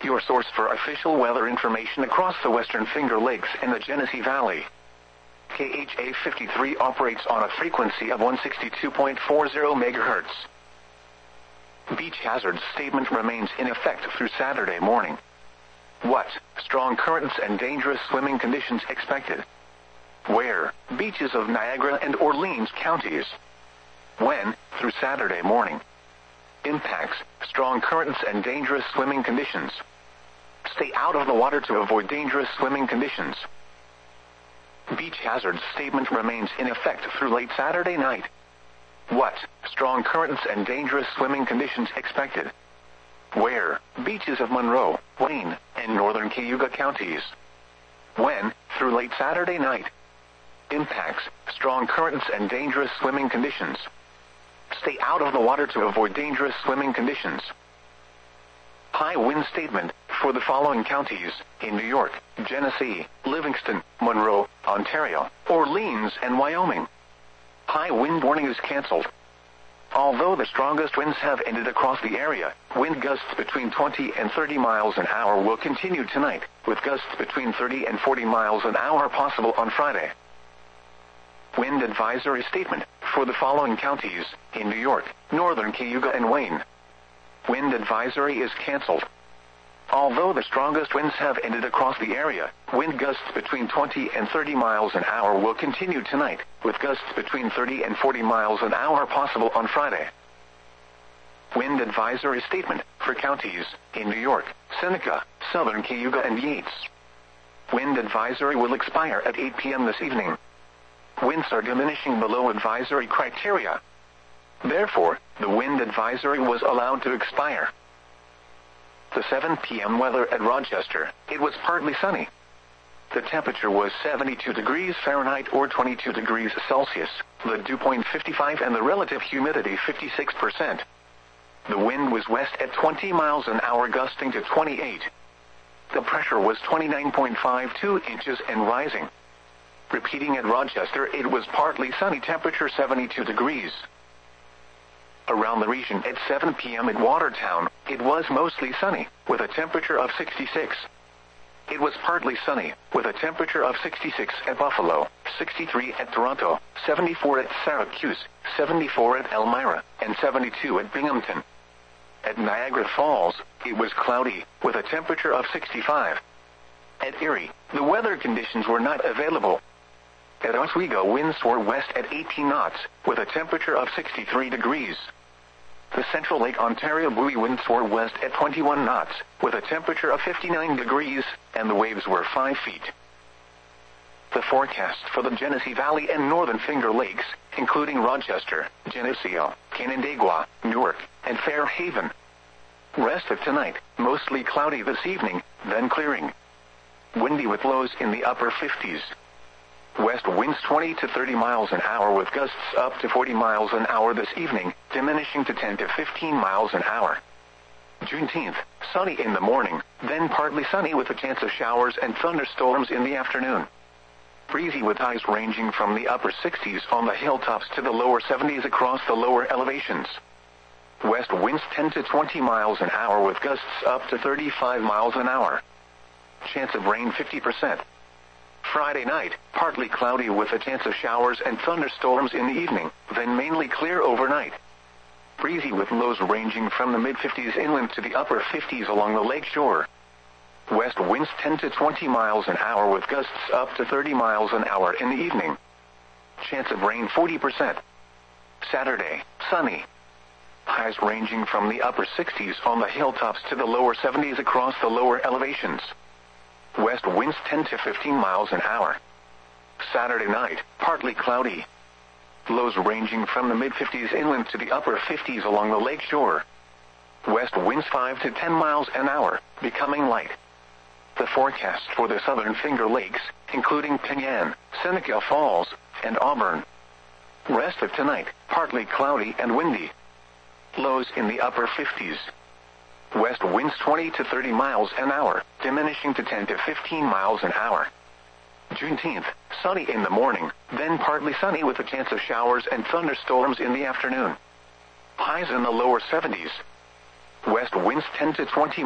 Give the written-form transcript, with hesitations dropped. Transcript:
your source for official weather information across the Western Finger Lakes and the Genesee Valley. KHA 53 operates on a frequency of 162.40 MHz. Beach hazard statement remains in effect through Saturday morning. What? Strong currents and dangerous swimming conditions expected. Where? Beaches of Niagara and Orleans counties. When? Through Saturday morning. Impacts: strong currents and dangerous swimming conditions. Stay out of the water to avoid dangerous swimming conditions. Beach hazard statement remains in effect through late Saturday night. What? Strong currents and dangerous swimming conditions expected. Where? Beaches of Monroe, Wayne, and northern Cayuga counties. When? Through late Saturday night. Impacts: strong currents and dangerous swimming conditions. Stay out of the water to avoid dangerous swimming conditions. High wind statement for the following counties in New York, Genesee, Livingston, Monroe, Ontario, Orleans, and Wyoming. High wind warning is canceled. Although the strongest winds have ended across the area, wind gusts between 20 and 30 miles an hour will continue tonight, with gusts between 30 and 40 miles an hour possible on Friday. Wind advisory statement for the following counties in New York, northern Cayuga, and Wayne. Wind advisory is canceled. Although the strongest winds have ended across the area, wind gusts between 20 and 30 miles an hour will continue tonight, with gusts between 30 and 40 miles an hour possible on Friday. Wind advisory statement for counties in New York, Seneca, southern Cayuga, and Yates. Wind advisory will expire at 8 p.m. this evening. Winds are diminishing below advisory criteria. Therefore, the wind advisory was allowed to expire. The 7 p.m. weather at Rochester, it was partly sunny. The temperature was 72 degrees Fahrenheit or 22 degrees Celsius, the dew point 55 and the relative humidity 56%. The wind was west at 20 miles an hour gusting to 28. The pressure was 29.52 inches and rising. Repeating at Rochester, it was partly sunny, temperature 72 degrees. Around the region at 7 p.m. at Watertown, it was mostly sunny, with a temperature of 66. It was partly sunny, with a temperature of 66 at Buffalo, 63 at Toronto, 74 at Syracuse, 74 at Elmira, and 72 at Binghamton. At Niagara Falls, it was cloudy, with a temperature of 65. At Erie, the weather conditions were not available. At Oswego, winds were west at 18 knots, with a temperature of 63 degrees. The Central Lake Ontario buoy winds were west at 21 knots, with a temperature of 59 degrees, and the waves were 5 feet. The forecast for the Genesee Valley and Northern Finger Lakes, including Rochester, Geneseo, Canandaigua, Newark, and Fairhaven. Rest of tonight, mostly cloudy this evening, then clearing. Windy with lows in the upper 50s. West winds 20 to 30 miles an hour with gusts up to 40 miles an hour this evening, diminishing to 10 to 15 miles an hour. Juneteenth, sunny in the morning, then partly sunny with a chance of showers and thunderstorms in the afternoon. Breezy with highs ranging from the upper 60s on the hilltops to the lower 70s across the lower elevations. West winds 10 to 20 miles an hour with gusts up to 35 miles an hour. Chance of rain 50%. Friday night, partly cloudy with a chance of showers and thunderstorms in the evening, then mainly clear overnight. Breezy with lows ranging from the mid-50s inland to the upper 50s along the lake shore. West winds 10 to 20 miles an hour with gusts up to 30 miles an hour in the evening. Chance of rain 40%. Saturday, sunny. Highs ranging from the upper 60s on the hilltops to the lower 70s across the lower elevations. West winds 10 to 15 miles an hour. Saturday night, partly cloudy. Lows ranging from the mid-50s inland to the upper 50s along the lake shore. West winds 5 to 10 miles an hour, becoming light. The forecast for the Southern Finger Lakes, including Penyan, Seneca Falls, and Auburn. Rest of tonight, partly cloudy and windy. Lows in the upper 50s. West winds 20 to 30 miles an hour, diminishing to 10 to 15 miles an hour. Juneteenth, sunny in the morning, then partly sunny with a chance of showers and thunderstorms in the afternoon. Highs in the lower 70s. West winds 10 to 20